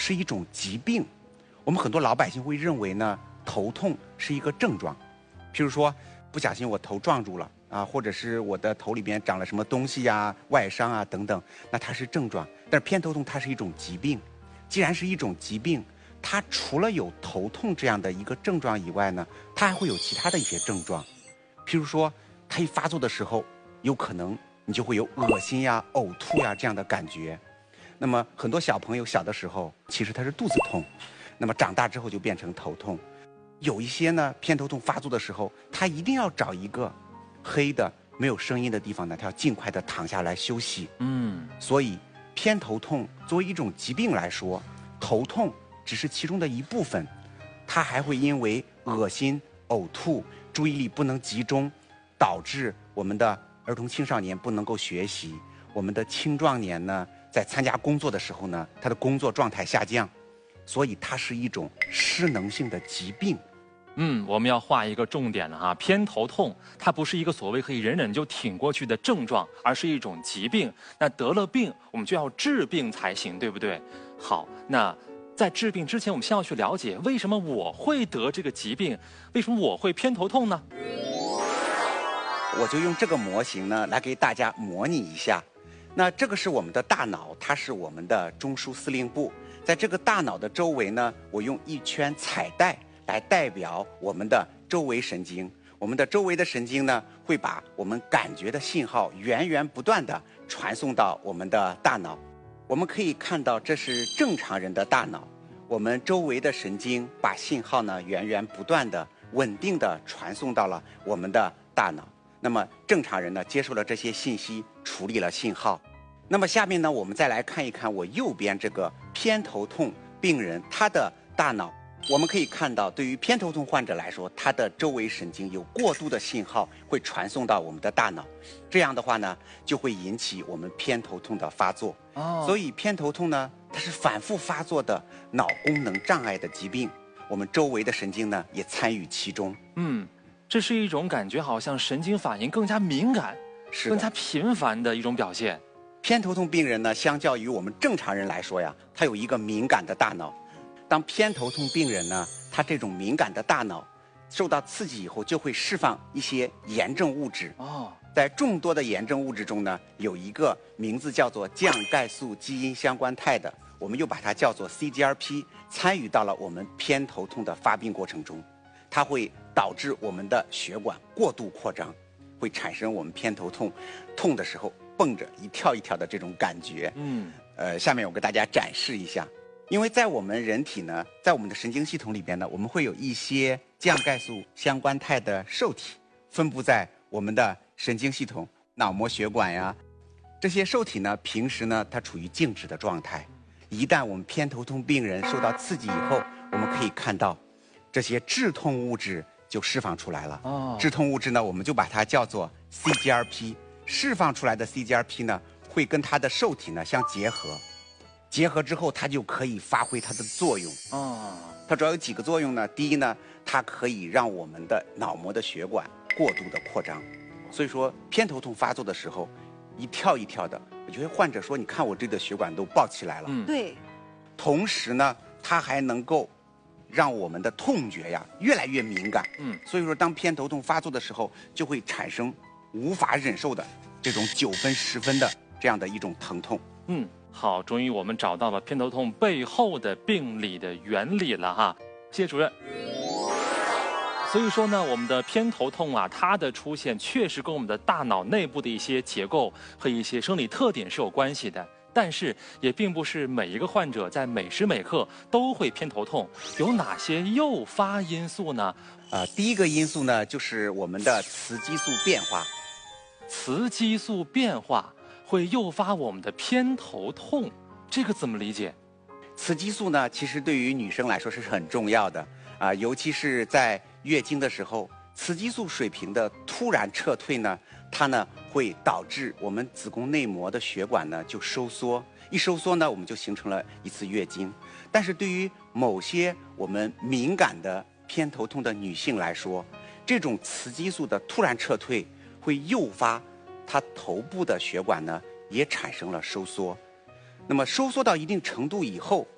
是一种疾病。我们很多老百姓会认为呢，头痛是一个症状，譬如说不小心我头撞住了啊，或者是我的头里边长了什么东西呀、外伤啊等等，那它是症状。但是偏头痛它是一种疾病，既然是一种疾病，它除了有头痛这样的一个症状以外呢，它还会有其他的一些症状，譬如说它一发作的时候，有可能你就会有恶心呀、呕吐呀这样的感觉。那么很多小朋友小的时候其实他是肚子痛，那么长大之后就变成头痛。有一些呢偏头痛发作的时候，他一定要找一个黑的没有声音的地方呢，他要尽快的躺下来休息。所以偏头痛作为一种疾病来说，头痛只是其中的一部分，它还会因为恶心、呕吐、注意力不能集中，导致我们的儿童青少年不能够学习，我们的青壮年呢在参加工作的时候呢，他的工作状态下降，所以它是一种失能性的疾病。 我们要画一个重点了哈，偏头痛它不是一个所谓可以忍忍就挺过去的症状，而是一种疾病。那得了病，我们就要治病才行，对不对？好，那在治病之前，我们先要去了解为什么我会得这个疾病，为什么我会偏头痛呢？ 我就用这个模型呢来给大家模拟一下。那这个是我们的大脑，它是我们的中枢司令部。在这个大脑的周围呢，我用一圈彩带来代表我们的周围神经。我们的周围的神经呢，会把我们感觉的信号源源不断地传送到我们的大脑。我们可以看到，这是正常人的大脑。我们周围的神经把信号呢源源不断地、稳定地传送到了我们的大脑。那么正常人呢接受了这些信息，处理了信号。那么下面呢，我们再来看一看我右边这个偏头痛病人他的大脑。我们可以看到，对于偏头痛患者来说，他的周围神经有过度的信号会传送到我们的大脑，这样的话呢，就会引起我们偏头痛的发作。所以偏头痛呢，它是反复发作的脑功能障碍的疾病，我们周围的神经呢也参与其中。 这是一种感觉好像神经反应更加敏感、更加频繁的一种表现。 偏头痛病人呢，相较于我们正常人来说呀，他有一个敏感的大脑。当偏头痛病人呢，他这种敏感的大脑受到刺激以后，就会释放一些炎症物质。在众多的炎症物质中呢，有一个名字叫做降钙素基因相关肽的，我们又把它叫做 CGRP， 参与到了我们偏头痛的发病过程中。它会导致我们的血管过度扩张，会产生我们偏头痛，痛的时候蹦着一跳一跳的这种感觉。下面我给大家展示一下。因为在我们人体呢，在我们的神经系统里边呢，我们会有一些降钙素相关肽的受体分布在我们的神经系统、脑膜血管呀。这些受体呢，平时呢它处于静止的状态，一旦我们偏头痛病人受到刺激以后，我们可以看到这些致痛物质就释放出来了。致痛物质呢，我们就把它叫做 CGRP。释放出来的 CGRP 呢，会跟它的受体呢相结合，结合之后它就可以发挥它的作用。它主要有几个作用呢？第一呢，它可以让我们的脑膜的血管过度的扩张。所以说偏头痛发作的时候，一跳一跳的，有些患者说，你看我这个血管都爆起来了。 对。 同时呢，它还能够让我们的痛觉呀越来越敏感。所以说当偏头痛发作的时候，就会产生无法忍受的这种9分10分的这样的一种疼痛。 好，终于我们找到了偏头痛背后的病理的原理了哈，谢谢主任。所以说呢，我们的偏头痛啊，它的出现确实跟我们的大脑内部的一些结构和一些生理特点是有关系的。但是也并不是每一个患者在每时每刻都会偏头痛，有哪些诱发因素呢？ 第一个因素呢，就是我们的雌激素变化。 雌激素变化会诱发我们的偏头痛，这个怎么理解？ 雌激素呢，其实对于女生来说是很重要的尤其是在月经的时候，雌激素水平的突然撤退呢，它呢会导致我们子宫内膜的血管呢就收缩，一收缩呢，我们就形成了一次月经。但是对于某些我们敏感的偏头痛的女性来说，这种雌激素的突然撤退会诱发她头部的血管呢也产生了收缩。那么收缩到一定程度以后，